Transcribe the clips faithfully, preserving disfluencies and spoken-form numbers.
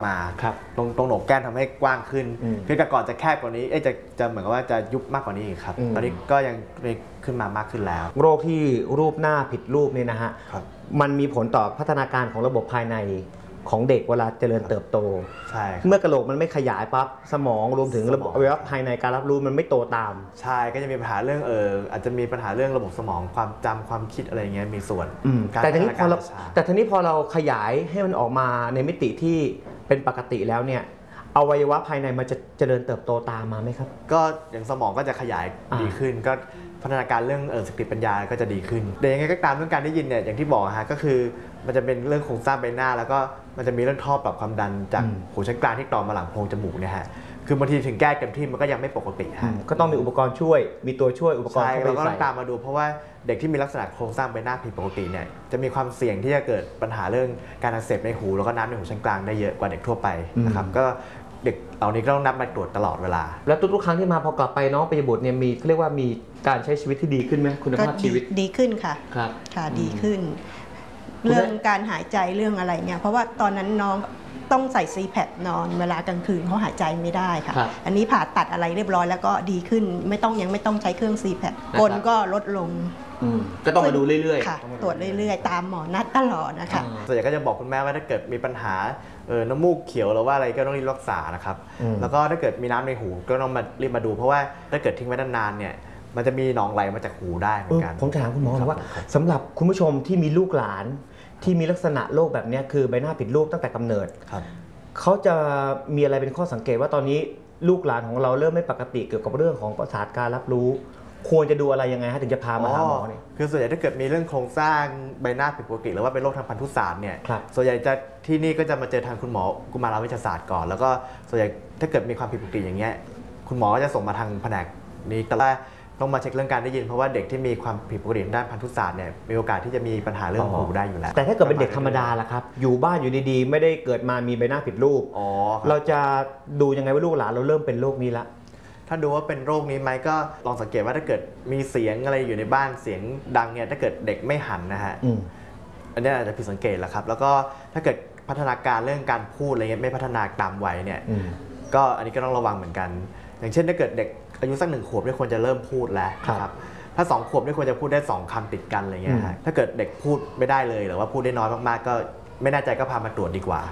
มาตรงตรงโหนกแก้มทำให้กว้างขึ้นคือแต่ก่อนจะแคบกว่านี้เอ๊ะจะจะเหมือนกับว่าจะยุบมากกว่านี้อีกครับตอนนี้ก็ยังขึ้นมามากขึ้นแล้วโรคที่รูปหน้าผิดรูปเนี่ยนะฮะมันมีผลต่อพัฒนาการของระบบภายในของเด็กเวลาเจริญเติบโตใช่เมื่อกระโหลกมันไม่ขยายปั๊บสมองรวมถึงระบบอวัยวะภายในการรับรู้มันไม่โตตามใช่ก็จะมีปัญหาเรื่องเอออาจจะมีปัญหาเรื่องระบบสมองความจำความคิดอะไรเงี้ยมีส่วนแต่ทีนี้พอเราแต่ทีนี้พอเราขยายให้มันออกมาในมิติที่เป็นปกติแล้วเนี่ยอวัยวะภายในมันจะเจริญเติบโตตามมาไหมครับก็อย่างสมองก็จะขยายดีขึ้นก็พัฒนาการเรื่องเออสติปัญญาก็จะดีขึ้นแต่ยังไงก็ตามเรื่องการได้ยินเนี่ยอย่างที่บอกฮะก็คือมันจะเป็นเรื่องโครงสร้างใบหน้าแล้วก็มันจะมีเรื่องท่อปรับความดันจากหูชั้นกลางที่ต่อมาหลังโพรงจมูกเนี่ยฮะคือบางทีถึงแก้เต็มที่มันก็ยังไม่ปกติฮะก็ต้องมีอุปกรณ์ช่วยมีตัวช่วยอุปกรณ์เข้าไปใส่เราก็ต้องตามมาดูเพราะว่าเด็กที่มีลักษณะโครงสร้างใบหน้าผิดปกติเนี่ยจะมีความเสี่ยงที่จะเกิดปัญหาเรื่องการอักเสบในหูแล้วก็น้ำในหูชั้นกลางได้เยอะกว่าเด็กทั่วไปนะครับก็เด็กเหล่านี้ก็ต้องนับมาตรวจตลอดเวลาแล้วทุกๆครั้งที่มาพอกลับไปน้องปิยบุตรเนี่ยมีเขาเรียกว่ามีการใช้ชีวิตที่ดีขึ้นไหมคุณภาพชีวิตดีขึ้นค่ะครับค่ะดีขึ้นเรื่องการหายใจเรื่องอะไรเนี่ยเพราะว่าตอนนั้นน้องต้องใส่ซีแพคนอนเวลากลางคืนเขาหายใจไม่ได้ค่ะอันนี้ผ่าตัดอะไรเรียบร้อยแล้วก็ดีขึ้นไม่ต้องยังไม่ต้องใช้เครื่องซีแพคกลก็ลดลงก็ต้องมาดูเรื่อยๆค่ะตรวจเรื่อยๆตามหมอนัดตลอดนะคะส่วนใหญ่ก็จะบอกคุณแม่ว่าถ้าเกิดมีปัญหาเออน้ำมูกเขียวหรือว่าอะไรก็ต้องรีบรักษานะครับแล้วก็ถ้าเกิดมีน้ำในหูก็ต้องมารีบมาดูเพราะว่าถ้าเกิดทิ้งไว้นานๆเนี่ยมันจะมีหนองไหลมาจากหูได้เหมือนกันผมถามคุณหมอว่าสำหรับคุณผู้ชมที่มีลูกหลานที่มีลักษณะโรคแบบนี้คือใบหน้าผิดรูปตั้งแต่กำเนิดเขาจะมีอะไรเป็นข้อสังเกตว่าตอนนี้ลูกหลานของเราเริ่มไม่ปกติเกี่ยวกับเรื่องของประสาทการรับรู้ควรจะดูอะไรยังไงฮะถึงจะพามาหาหมอเนี่ยคือส่วนใหญ่ถ้าเกิดมีเรื่องโครงสร้างใบหน้าผิดปกติหรือว่าเป็นโรคทางพันธุศาสตร์เนี่ยส่วนใหญ่จะที่นี่ก็จะมาเจอทางคุณหมอกุมารเวชศาสตร์ก่อนแล้วก็ส่วนใหญ่ถ้าเกิดมีความผิดปกติอย่างเงี้ยคุณหมอก็จะส่งมาทางแผนกนี้แต่ว่าต้องมาเช็คเรื่องการได้ยินเพราะว่าเด็กที่มีความผิดปกติด้านพันธุศาสตร์เนี่ยมีโอกาสที่จะมีปัญหาเรื่องหูได้อยู่แล้วแต่ถ้าเกิดเป็นเด็กธรรมดาล่ะครับอยู่บ้านอยู่ดีๆไม่ได้เกิดมามีใบหน้าผิดรูปเราจะดูยังไงว่าลูกหลานเราเริ่มเป็นโรคนี้ละถ้าดูว่าเป็นโรคนี้ไหมก็ลองสังเกตว่าถ้าเกิดมีเสียงอะไรอยู่ในบ้านเสียงดังเนี่ยถ้าเกิดเด็กไม่หันนะฮะอันนี้อาจจะผิดสังเกตแหละครับแล้วก็ถ้าเกิดพัฒนาการเรื่องการพูดอะไรเงี้ยไม่พัฒนาตามวัยเนี่ยก็อันนี้ก็ต้องระวังเหมือนกันอย่างเช่นถ้าเกิดเด็กอายุสักหนึ่งขวบเนี่ยควรจะเริ่มพูดแล้วครับถ้าสองขวบเนี่ยควรจะพูดได้สองคำติดกันอะไรเงี้ยฮะถ้าเกิดเด็กพูดไม่ได้เลยหรือว่าพูดได้น้อยมากๆก็ไม่แน่ใจก็พามาตรวจดีกว่า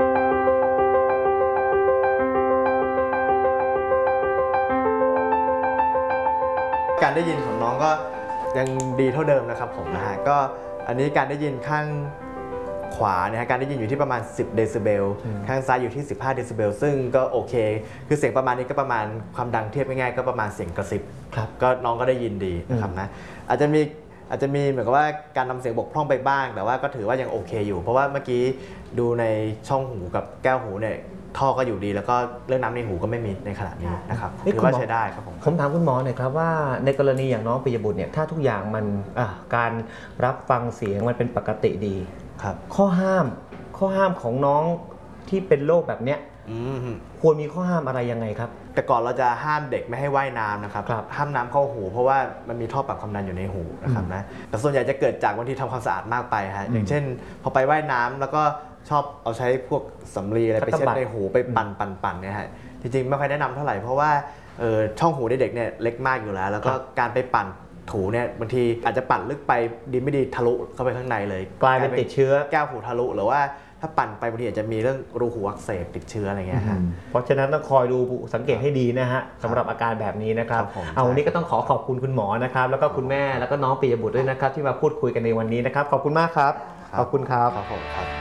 การได้ยินของน้องก็ยังดีเท่าเดิมนะครับผมนะฮะก็อันนี้การได้ยินข้างขวาเนี่ยการได้ยินอยู่ที่ประมาณสิบเดซิเบลข้างซ้ายอยู่ที่สิบห้าเดซิเบลซึ่งก็โอเคคือเสียงประมาณนี้ก็ประมาณความดังเทียบง่ายๆก็ประมาณเสียงกระซิบก็น้องก็ได้ยินดีนะครับนะอาจจะมีอาจจะมีเหมือนกับว่าการนำเสียงบกพร่องไปบ้างแต่ว่าก็ถือว่ายังโอเคอยู่เพราะว่าเมื่อกี้ดูในช่องหูกับแก้วหูเนี่ยท่อก็อยู่ดีแล้วก็เรื่องน้ำในหูก็ไม่มีในขณะนี้นะครับถือว่าใช้ได้ครับผมผมถามคุณหมอหน่อยครับว่าในกรณีอย่างน้องปิยบุตรเนี่ยถ้าทุกอย่างมันการรับฟังเสียงมันเป็นปกติดีข้อห้ามข้อห้ามของน้องที่เป็นโรคแบบเนี้ยควรมีข้อห้ามอะไรยังไงครับแต่ก่อนเราจะห้ามเด็กไม่ให้ว่ายน้ำนะครับห้ามน้ำเข้าหูเพราะว่ามันมีท่อปรับความดันอยู่ในหูนะครับนะแต่ส่วนใหญ่จะเกิดจากบางทีทำความสะอาดมากไปฮะอย่างเช่นพอไปว่ายน้ำแล้วก็ชอบเอาใช้พวกสำลีอะไรไปเช็ดในหูไปปั่นปั่นปั่นเนี่ยฮะจริงๆไม่ค่อยแนะนำเท่าไหร่เพราะว่าช่องหูเด็กเนี่ยเล็กมากอยู่แล้วแล้วก็การไปปั่นถูเนี่ยบางทีอาจจะปั่นลึกไปดีไม่ดีทะลุเข้าไปข้างในเลยกลายเป็นติดเชื้อแก้วหูทะลุหรือว่าถ้าปั่นไปบางทีอาจจะมีเรื่องรูหูอักเสบติดเชื้ออะไรเงี้ยฮะเพราะฉะนั้นต้องคอยดูสังเกตให้ดีนะฮะสำหรับอาการแบบนี้นะครับเอาวันนี้ก็ต้องขอขอบคุณคุณหมอนะครับแล้วก็คุณแม่แล้วก็น้องปิยบุตรด้วยนะครับที่มาพูดคุยกันในวันนี้นะครับขอบคุณมากครับขอบคุณครับขอบคุณครับ